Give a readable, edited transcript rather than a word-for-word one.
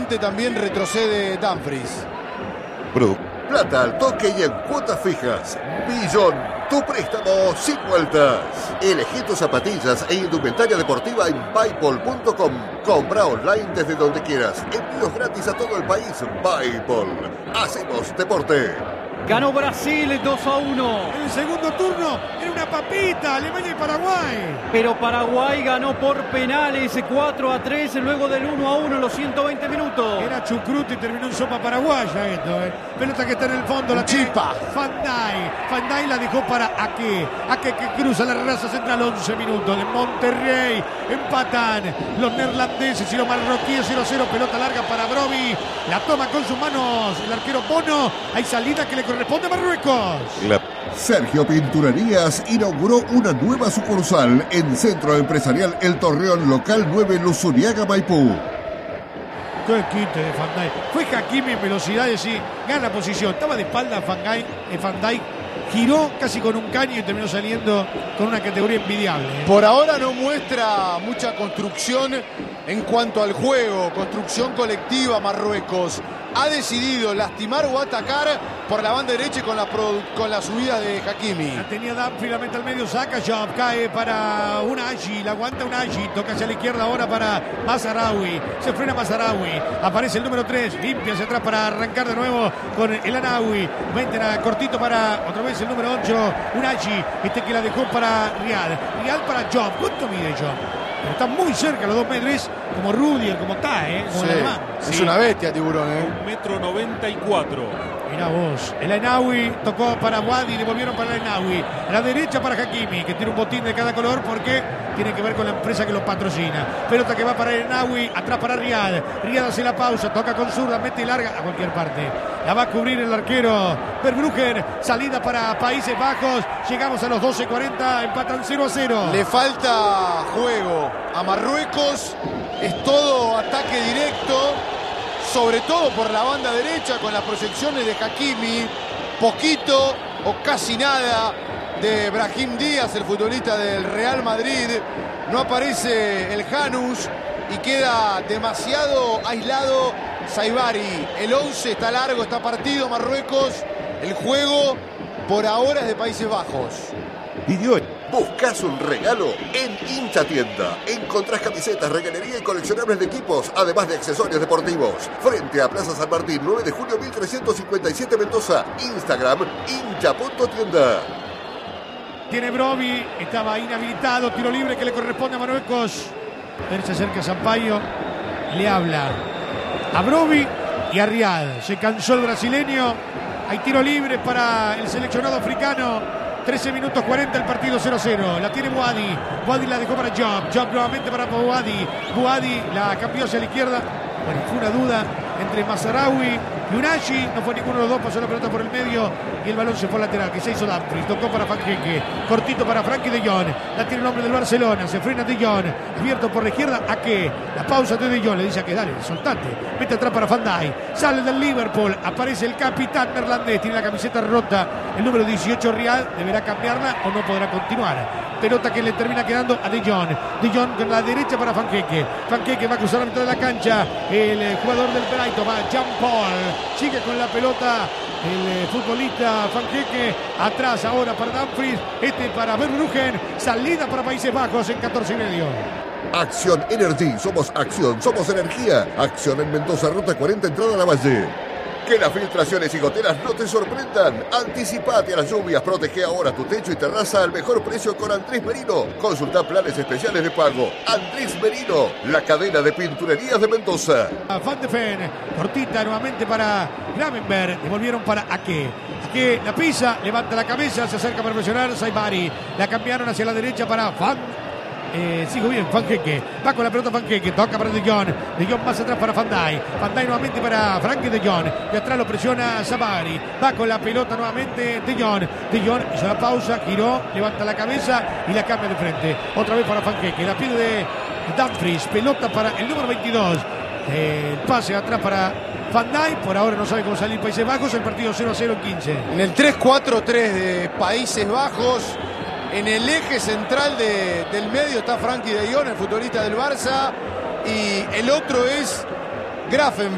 nuevamente también retrocede Dumfries. Plata al toque y en cuotas fijas. Billón, tu préstamo sin vueltas. Elegí tus zapatillas e indumentaria deportiva en paypal.com. Compra online desde donde quieras. Envíos gratis a todo el país. Paypal. Hacemos deporte. Ganó Brasil 2-1. En el segundo turno era una papita, Alemania y Paraguay. Pero Paraguay ganó por penales 4-3 luego del 1-1 en los 120 minutos. Era chucruto y terminó en sopa paraguaya esto. Pelota que está en el fondo, la Chipa. Van Dijk la dejó para Ake que cruza la raza central. 11 minutos de Monterrey. Empatan los neerlandeses y los marroquíes 0-0. Pelota larga para Brobbey. La toma con sus manos el arquero Bono. Hay salida que le corresponde a Marruecos. Sergio Pinturerías inauguró una nueva sucursal en Centro Empresarial El Torreón Local 9 Luzuriaga, Maipú. Qué quite de Van Dijk. Fue Hakimi en velocidad y sí, gana posición. Estaba de espalda Van Dijk. Giró casi con un caño y terminó saliendo con una categoría envidiable. Por ahora no muestra mucha construcción en cuanto al juego, construcción colectiva Marruecos. Ha decidido lastimar o atacar por la banda derecha y con la subida de Hakimi. La tenía Dumfries, la mete al medio, saca Job, cae para Unai, la aguanta Unai, toca hacia la izquierda ahora para Mazraoui, se frena Mazraoui, aparece el número 3, limpia hacia atrás para arrancar de nuevo con el Anawi, meten a cortito para otra vez el número 8, Unai, que la dejó para Riad para Job. ¿Cuánto mide Job? Pero está muy cerca, los 2 metros, como Rudiger, como Tae, como el alemán. Es una bestia, tiburón, 1,94 m. Mirá vos, el Ainawi tocó para Wadi, devolvieron para el Ainawi. A la derecha para Hakimi, que tiene un botín de cada color porque tiene que ver con la empresa que lo patrocina. Pelota que va para el Ainawi, atrás para Riad. Riad hace la pausa, toca con zurda, mete larga a cualquier parte. La va a cubrir el arquero Verbruggen, salida para Países Bajos. Llegamos a los 12:40, empatan 0-0. Le falta juego a Marruecos, es todo ataque directo. Sobre todo por la banda derecha con las proyecciones de Hakimi, poquito o casi nada de Brahim Díaz, el futbolista del Real Madrid. No aparece el Janus y queda demasiado aislado Saibari. El 11 está largo, está partido Marruecos. El juego por ahora es de Países Bajos. ¿Buscas un regalo? En Hincha Tienda encontrás camisetas, regalería y coleccionables de equipos, además de accesorios deportivos. Frente a Plaza San Martín, 9 de julio 1357 Mendoza. Instagram, hincha.tienda. Tiene Brobbey, estaba inhabilitado, tiro libre que le corresponde a Marruecos. Se acerca Sampaio, le habla a Brobbey y a Riad. Se cansó el brasileño, hay tiro libre para el seleccionado africano. 13 minutos 40 el partido 0-0. La tiene Wadi la dejó para Job nuevamente para Wadi la cambió hacia la izquierda. Bueno, fue una duda entre Mazraoui y Unai. No fue ninguno de los dos, pasó la pelota por el medio y el balón se fue al lateral, que se hizo Dumfries. Tocó para Fanqueque, cortito para Frankie de Jong. La tiene el hombre del Barcelona, se frena de Jong. Abierto por la izquierda, Ake. La pausa de Jong, le dice a que dale, soltate. Mete atrás para Van Dijk. Sale del Liverpool, aparece el capitán neerlandés, tiene la camiseta rota. El número 18 Riad deberá cambiarla o no podrá continuar. Pelota que le termina quedando a De Jong. De Jong con la derecha para Fanqueque. Fanqueque va a cruzar la mitad de la cancha. El jugador del Brighton va Jean Paul. Sigue con la pelota el futbolista Fanqueque. Atrás ahora para Dumfries. Para Verbruggen. Salida para Países Bajos en 14:30. Acción Energy, somos acción, somos energía. Acción en Mendoza, ruta 40, entrada a la Valle. Que las filtraciones y goteras no te sorprendan. Anticipate a las lluvias, protege ahora tu techo y terraza al mejor precio con Andrés Merino. Consulta planes especiales de pago. Andrés Merino, la cadena de pinturerías de Mendoza. Van de Ven, cortita nuevamente para Gravenberg, devolvieron para Ake. Ake la pisa, levanta la cabeza, se acerca para presionar Saibari. La cambiaron hacia la derecha para sigo bien, Fanqueque. Va con la pelota Fanqueque, toca para De Jong. De Jong más atrás para Van Dijk. Van Dijk nuevamente para Frankie De Jong. De atrás lo presiona Saibari. Va con la pelota nuevamente De Jong. De Jong hizo la pausa, giró, levanta la cabeza y la cambia de frente. Otra vez para Fanqueque. La pide de Dumfries. Pelota para el número 22. El pase atrás para Van Dijk. Por ahora no sabe cómo salir Países Bajos. El partido 0-0 en 15. En el 3-4-3 de Países Bajos. En el eje central del medio está Frankie de Jong, el futbolista del Barça. Y el otro es Gravenberch.